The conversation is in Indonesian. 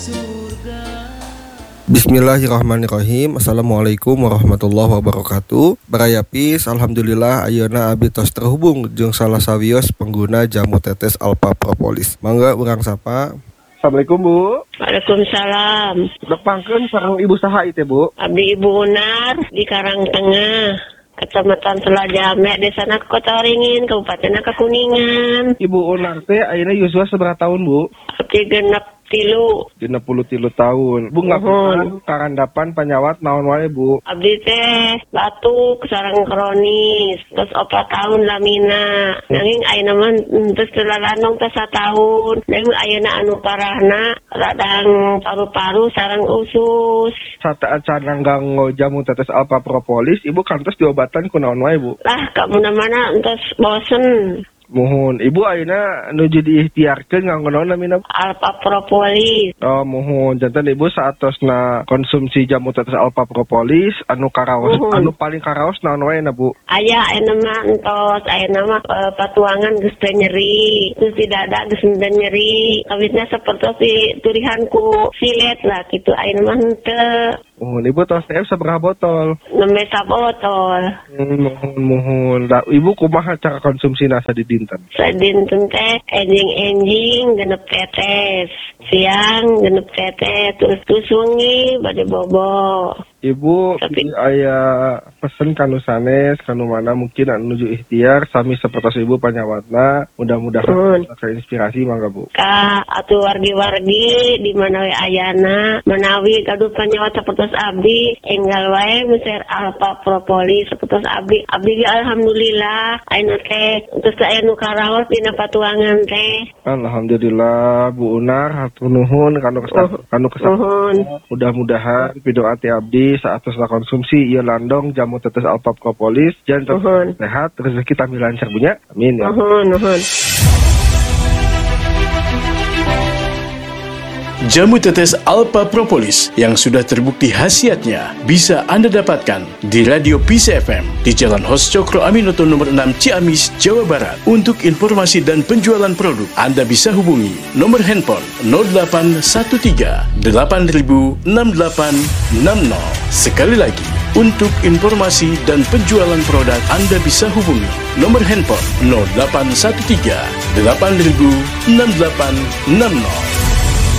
Bismillahirrahmanirrahim. Assalamualaikum warahmatullahi wabarakatuh. Barayapis, alhamdulillah ayeuna abdi tos terhubung jeung salah sawios pengguna jamu tetes Alpha Propolis. Mangga urang sapa. Assalamualaikum Bu. Waalaikumsalam. Depangkeun sareng Ibu saha ieu teh Bu? Abdi Ibu Unar di Karangtengah, Kecamatan Selajame, Desa Kota Ringin, Kabupaten Kuningan. Ibu Unar teh ayeuna yuswa seberapa tahun Bu? Abdi genep 33 tahun. Bu ngapunten karandapan panyawat naon wae Bu? Abdi teh batuk sareng kronis, terus 4 tahun lamina. Nanging ayeuna mah terus telalanong teh 1 tahun. Nanging ayeuna anu parahna radang paru-paru sareng usus. Saat acan nganggo jamu tetes Alpha Propolis, Ibu kantos diobatan ku naon wae Bu? Lah ka mana-mana entos bosen. Mohon Ibu ayeuna nuju diikhtiarkeun nganggo naon namina? Alpha Propolis. Oh, mohon janten Ibu saatosna konsumsi jamu tetes Alpha Propolis anu karaos anu paling karaos naon wae na Bu? Aya ayeuna mah entos, ayeuna mah patuangan geus teu nyeri, terus di dada geus teu nyeri. Kawitna sapertos turihanku silet lah kitu ayeuna mah henteu. Mohon Ibu tos teh sabaraha botol? 6 botol. Mohon. Da, Ibu kumaha cara konsumsina sadidinten? Sadinten teh enjing-enjing genep tetes. Siang genep tetes, terus wengi bade bobo. Ibu aya pesen kanu sanes kanu mana mungkin anu nuju ikhtiar sami sapertos Ibu panyawatna mudah-mudahan inspirasi mangga Bu. Ka atuh wargi-wargi di mana we ayana menawi gaduh panyawat sapertos abdi enggal wae meser Alpha Propolis sapertos abdi alhamdulillah ayeuna teh terus aya nu karaos dina patuangan teh. Alhamdulillah Bu Unar hatur nuhun kanu kesempatan. Mudah-mudahan pidoa ti abdi saat terus konsumsi ieu landong jamu tetes Alpha Propolis jangan sehat rezeki tami lancar punya. Amin ya. Nuhun. Jamu tetes Alpha Propolis yang sudah terbukti khasiatnya bisa Anda dapatkan di Radio Peace FM di Jalan Hos Cokro Aminoto nomor 6 Ciamis, Jawa Barat. Untuk informasi dan penjualan produk, Anda bisa hubungi nomor handphone 0813 8000 6860. Sekali lagi, untuk informasi dan penjualan produk, Anda bisa hubungi nomor handphone 0813 8000 6860.